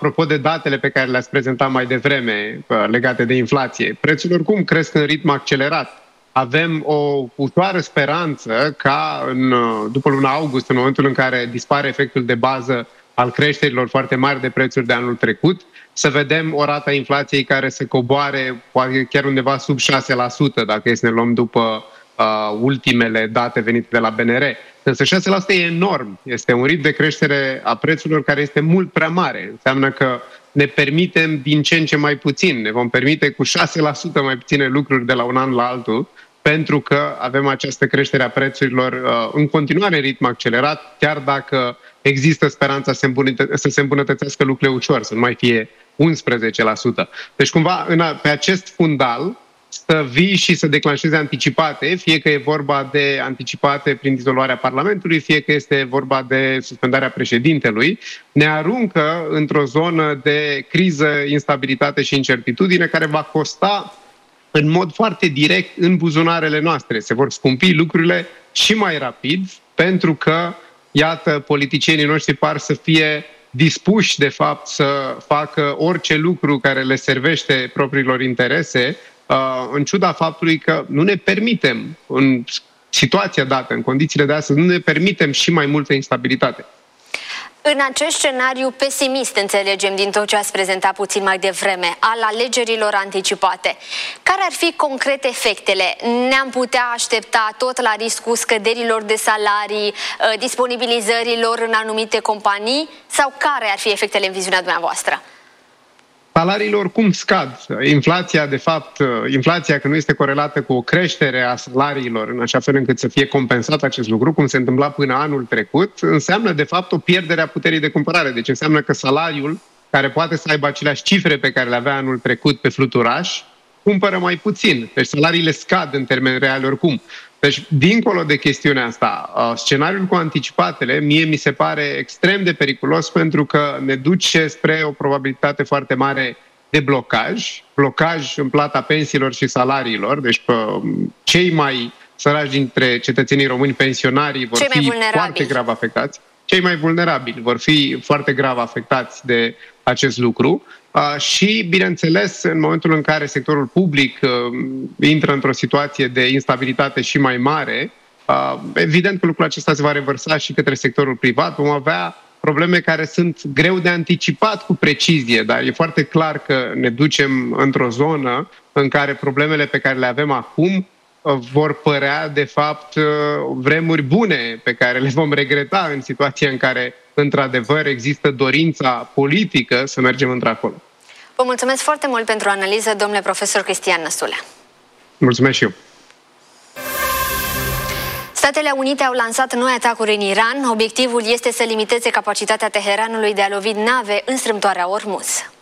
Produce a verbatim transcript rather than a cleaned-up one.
apropo de datele pe care le-ați prezentat mai devreme legate de inflație, prețurile oricum cresc în ritm accelerat. Avem o ușoară speranță ca în, după luna august, în momentul în care dispare efectul de bază al creșterilor foarte mari de prețuri de anul trecut, să vedem o rată a inflației care să coboare poate chiar undeva sub șase la sută, dacă e să ne luăm după uh, ultimele date venite de la B N R. Însă șase la sută e enorm. Este un ritm de creștere a prețurilor care este mult prea mare. Înseamnă că ne permitem din ce în ce mai puțin. Ne vom permite cu șase la sută mai puține lucruri de la un an la altul, pentru că avem această creștere a prețurilor uh, în continuare în ritm accelerat, chiar dacă există speranța să, îmbunătă- să se îmbunătățească lucrurile ușor, să nu mai fie unsprezece la sută. Deci cumva în a, pe acest fundal să vii și să declanșeze anticipate, fie că e vorba de anticipate prin dizolvarea Parlamentului, fie că este vorba de suspendarea președintelui, ne aruncă într-o zonă de criză, instabilitate și incertitudine care va costa în mod foarte direct în buzunarele noastre. Se vor scumpi lucrurile și mai rapid, pentru că, iată, politicienii noștri par să fie dispuși, de fapt, să facă orice lucru care le servește propriilor interese, în ciuda faptului că nu ne permitem, în situația dată, în condițiile de astăzi, nu ne permitem și mai multă instabilitate. În acest scenariu pesimist, înțelegem din tot ce ați prezentat puțin mai devreme, al alegerilor anticipate, care ar fi concret efectele? Ne-am putea aștepta tot la riscul scăderilor de salarii, disponibilizărilor în anumite companii? Sau care ar fi efectele în viziunea dumneavoastră? Salariile oricum scad. Inflația, de fapt, inflația că nu este corelată cu o creștere a salariilor în așa fel încât să fie compensat acest lucru, cum se întâmpla până anul trecut, înseamnă, de fapt, o pierdere a puterii de cumpărare. Deci înseamnă că salariul, care poate să aibă aceleași cifre pe care le avea anul trecut pe fluturaș, cumpără mai puțin. Deci salariile scad în termeni reali oricum. Deci, dincolo de chestiunea asta, scenariul cu anticipatele mie mi se pare extrem de periculos pentru că ne duce spre o probabilitate foarte mare de blocaj, blocaj în plata pensiilor și salariilor, deci cei mai săraci dintre cetățenii români, pensionarii, vor fi foarte grav afectați. Cei mai vulnerabili vor fi foarte grav afectați de acest lucru. Uh, și, bineînțeles, în momentul în care sectorul public uh, intră într-o situație de instabilitate și mai mare, uh, evident că lucrul acesta se va revărsa și către sectorul privat. Vom avea probleme care sunt greu de anticipat cu precizie, dar e foarte clar că ne ducem într-o zonă în care problemele pe care le avem acum uh, vor părea, de fapt, uh, vremuri bune pe care le vom regreta în situația în care, într-adevăr, există dorința politică să mergem într-acolo. Vă mulțumesc foarte mult pentru analiză, domnule profesor Cristian Năstulea. Mulțumesc și eu. Statele Unite au lansat noi atacuri în Iran. Obiectivul este să limiteze capacitatea Teheranului de a lovi nave în strâmtoarea Ormuz.